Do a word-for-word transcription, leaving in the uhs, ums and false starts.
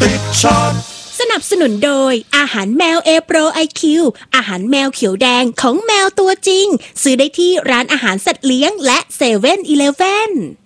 ติดช็อตสนับสนุนโดยอาหารแมว A Pro ไอ คิว อาหารแมวเขียวแดงของแมวตัวจริงซื้อได้ที่ร้านอาหารสัตว์เลี้ยงและเซเว่นอีเลฟเว่น